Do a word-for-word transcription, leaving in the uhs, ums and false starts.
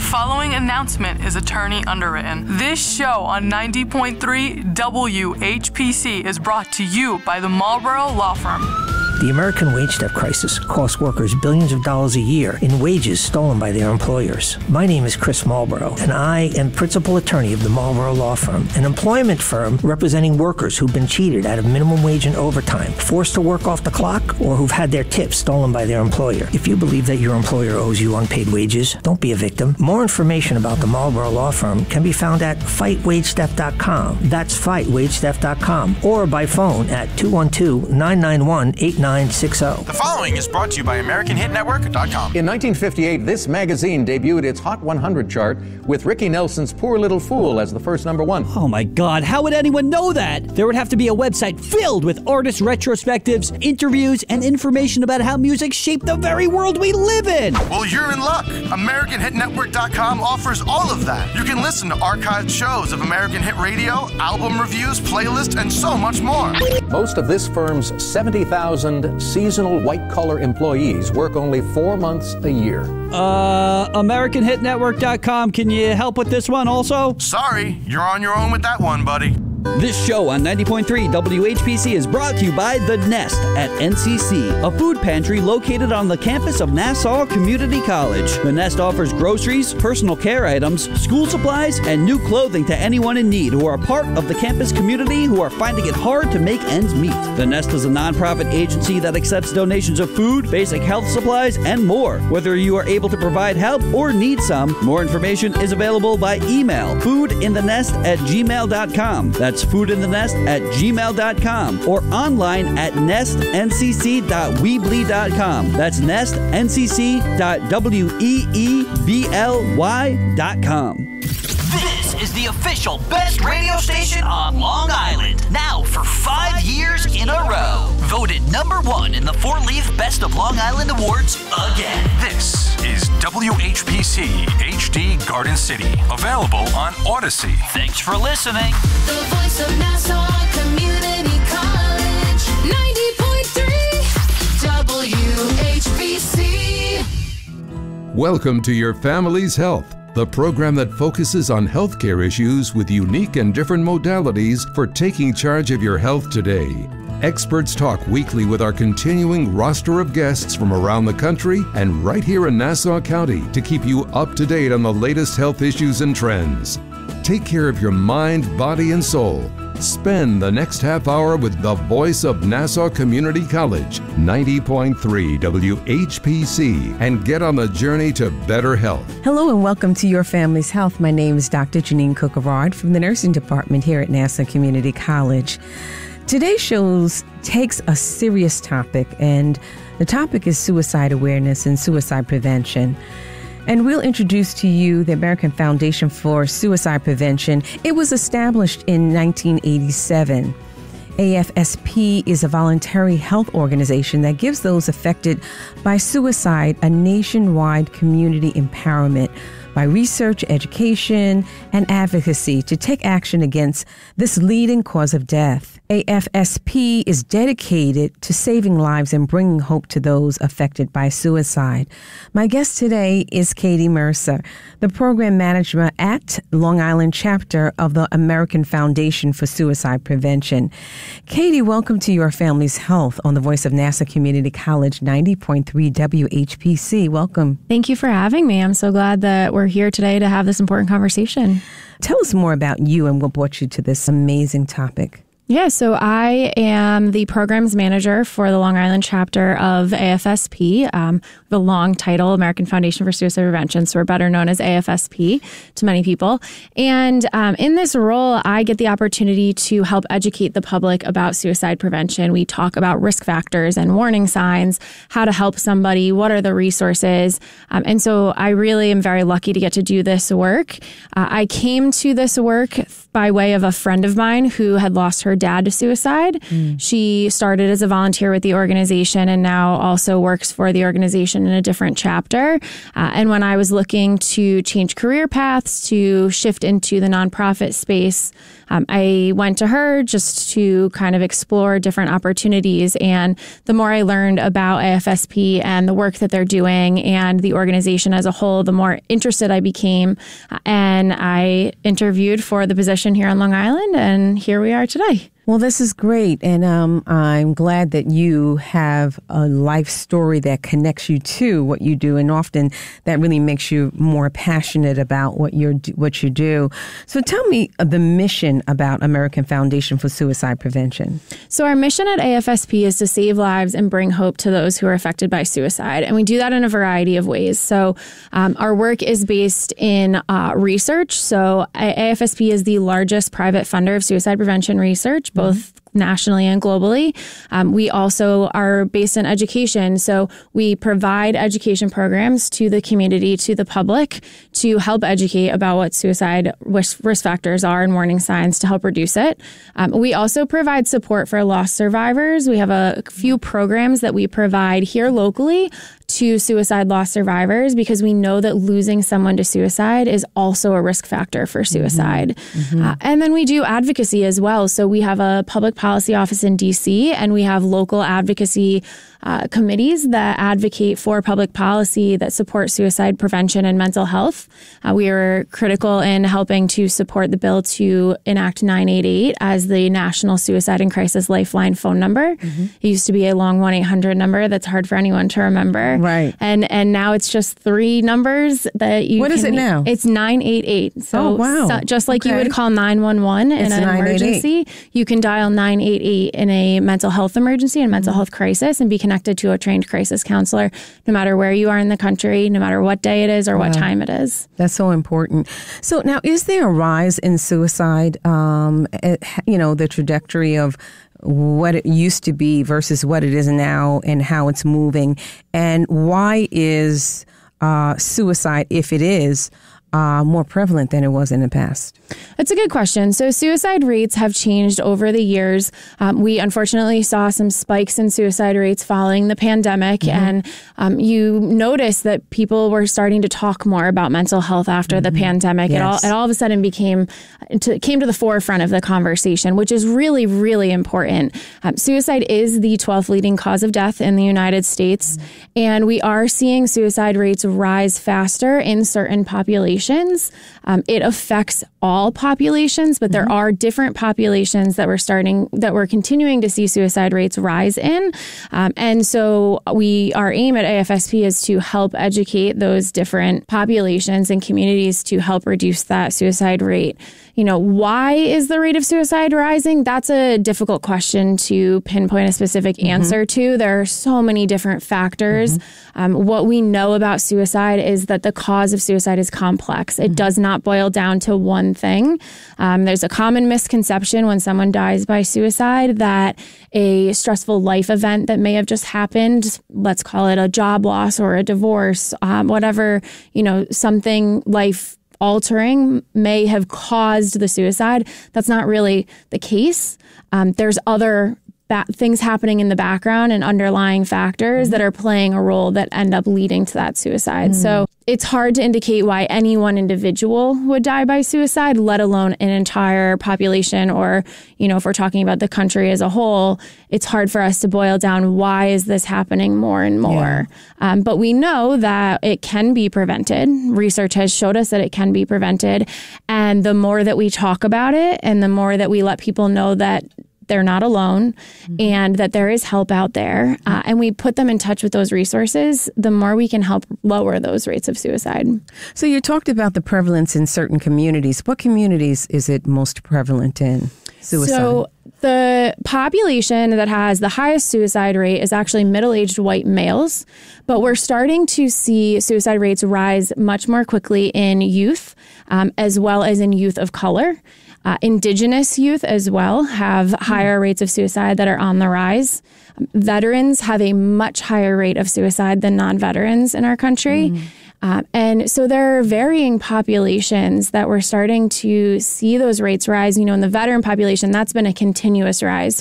following announcement is attorney underwritten. This show on ninety point three W H P C is brought to you by the Marlboro Law Firm. The American wage theft crisis costs workers billions of dollars a year in wages stolen by their employers. My name is Chris Marlboro, and I am principal attorney of the Marlboro Law Firm, an employment firm representing workers who've been cheated out of minimum wage and overtime, forced to work off the clock, or who've had their tips stolen by their employer. If you believe that your employer owes you unpaid wages, don't be a victim. More information about the Marlboro Law Firm can be found at fight wage theft dot com. That's fight wage theft dot com, or by phone at two one two, nine nine one, eight nine six zero. The following is brought to you by American Hit Network dot com. In nineteen fifty-eight, this magazine debuted its Hot one hundred chart with Ricky Nelson's Poor Little Fool as the first number one. Oh my God, how would anyone know that? There would have to be a website filled with artist retrospectives, interviews, and information about how music shaped the very world we live in. Well, you're in luck. American Hit Network dot com offers all of that. You can listen to archived shows of American Hit Radio, album reviews, playlists, and so much more. Most of this firm's seventy thousand seasonal white-collar employees work only four months a year. Uh, American Hit Network dot com, can you help with this one also? Sorry, you're on your own with that one, buddy. This show on ninety point three W H P C is brought to you by The Nest at N C C, a food pantry located on the campus of Nassau Community College. The Nest offers groceries, personal care items, school supplies, and new clothing to anyone in need who are part of the campus community who are finding it hard to make ends meet. The Nest is a nonprofit agency that accepts donations of food, basic health supplies, and more. Whether you are able to provide help or need some, more information is available by email, foodinthenest at gmail dot com. That's foodinthenest at gmail dot com, or online at nest n c c dot weebly dot com. That's nest n c c dot weebly dot com. This is the official best radio station on Long Island. Now for five years in a row. Voted number one in the four-leaf Best of Long Island Awards again. This is W H P C H D Garden City. Available on Odyssey. Thanks for listening. The voice of Nassau Community College. ninety point three W H P C. Welcome to Your Family's Health, the program that focuses on healthcare issues with unique and different modalities for taking charge of your health today. Experts talk weekly with our continuing roster of guests from around the country and right here in Nassau County to keep you up to date on the latest health issues and trends. Take care of your mind, body, and soul. Spend the next half hour with the voice of Nassau Community College, ninety point three W H P C, and get on the journey to better health. Hello and welcome to Your Family's Health. My name is Doctor Janine Cook-Garrard from the Nursing Department here at Nassau Community College. Today's show takes a serious topic, and the topic is suicide awareness and suicide prevention. And we'll introduce to you the American Foundation for Suicide Prevention. It was established in nineteen eighty-seven. A F S P is a voluntary health organization that gives those affected by suicide a nationwide community empowerment by research, education, and advocacy to take action against this leading cause of death. A F S P is dedicated to saving lives and bringing hope to those affected by suicide. My guest today is Katie Mercer, the program manager at Long Island chapter of the American Foundation for Suicide Prevention. Katie, welcome to Your Family's Health on the voice of Nassau Community College, ninety point three W H P C. Welcome. Thank you for having me. I'm so glad that we're here today to have this important conversation. Tell us more about you and what brought you to this amazing topic. Yeah, so I am the programs manager for the Long Island chapter of A F S P, um, the long title, American Foundation for Suicide Prevention, so we're better known as A F S P to many people. And um, in this role, I get the opportunity to help educate the public about suicide prevention. We talk about risk factors and warning signs, how to help somebody, what are the resources. Um, and so I really am very lucky to get to do this work. Uh, I came to this work by way of a friend of mine who had lost her dad to suicide. Mm. She started as a volunteer with the organization and now also works for the organization in a different chapter. Uh, and when I was looking to change career paths, to shift into the nonprofit space, um, I went to her just to kind of explore different opportunities. And the more I learned about A F S P and the work that they're doing and the organization as a whole, the more interested I became. And I interviewed for the position here on Long Island, and here we are today. Well, this is great, and um, I'm glad that you have a life story that connects you to what you do, and often that really makes you more passionate about what you're what you do. So, tell me the mission about American Foundation for Suicide Prevention. So, our mission at A F S P is to save lives and bring hope to those who are affected by suicide, and we do that in a variety of ways. So, um, our work is based in uh, research. So, A F S P is the largest private funder of suicide prevention research, both nationally and globally. Um, we also are based in education. So we provide education programs to the community, to the public, to help educate about what suicide risk factors are and warning signs to help reduce it. Um, we also provide support for loss survivors. We have a few programs that we provide here locally to suicide loss survivors because we know that losing someone to suicide is also a risk factor for suicide. Mm-hmm. Uh, and then we do advocacy as well. So we have a public policy office in D C and we have local advocacy uh, committees that advocate for public policy that support suicide prevention and mental health. Uh, we are critical in helping to support the bill to enact nine eight eight as the National Suicide and Crisis Lifeline phone number. Mm-hmm. It used to be a long one eight hundred number that's hard for anyone to remember. Right. And and now it's just three numbers that you What can is it meet. now? It's nine eight eight. So, oh, wow. so just like okay. you would call nine one one in it's an emergency, you can dial nine eight eight in a mental health emergency and mental mm-hmm. health crisis and be connected to a trained crisis counselor, no matter where you are in the country, no matter what day it is or wow. what time it is. That's so important. So now, is there a rise in suicide, um, you know, the trajectory of what it used to be versus what it is now and how it's moving? And why is uh, suicide, if it is, uh, more prevalent than it was in the past? That's a good question. So suicide rates have changed over the years. Um, we unfortunately saw some spikes in suicide rates following the pandemic. Mm-hmm. And um, you noticed that people were starting to talk more about mental health after mm-hmm. the pandemic. Yes. It, all, it all of a sudden became to, came to the forefront of the conversation, which is really, really important. Um, suicide is the twelfth leading cause of death in the United States. Mm-hmm. And we are seeing suicide rates rise faster in certain populations. Um, it affects all populations, but there mm-hmm. are different populations that we're starting, that we're continuing to see suicide rates rise in. Um, and so we, our aim at A F S P is to help educate those different populations and communities to help reduce that suicide rate. You know, why is the rate of suicide rising? That's a difficult question to pinpoint a specific mm-hmm. answer to. There are so many different factors. Mm-hmm. Um, what we know about suicide is that the cause of suicide is complex. It mm-hmm. does not boil down to one thing. Um, there's a common misconception when someone dies by suicide that a stressful life event that may have just happened, let's call it a job loss or a divorce, um, whatever, you know, something life altering may have caused the suicide. That's not really the case. Um, there's other ba- things happening in the background and underlying factors mm-hmm. that are playing a role that end up leading to that suicide. Mm-hmm. So it's hard to indicate why any one individual would die by suicide, let alone an entire population, or, you know, if we're talking about the country as a whole, it's hard for us to boil down why is this happening more and more. Yeah. Um, but we know that it can be prevented. Research has showed us that it can be prevented. And the more that we talk about it and the more that we let people know that they're not alone mm-hmm. and that there is help out there, uh, and we put them in touch with those resources, the more we can help lower those rates of suicide. So you talked about the prevalence in certain communities. What communities is it most prevalent in, suicide? So the population that has the highest suicide rate is actually middle-aged white males, but we're starting to see suicide rates rise much more quickly in youth, um, as well as in youth of color. Uh, indigenous youth as well have higher rates of suicide that are on the rise. Um, veterans have a much higher rate of suicide than non-veterans in our country. Mm. Um, and so there are varying populations that we're starting to see those rates rise. You know, in the veteran population, that's been a continuous rise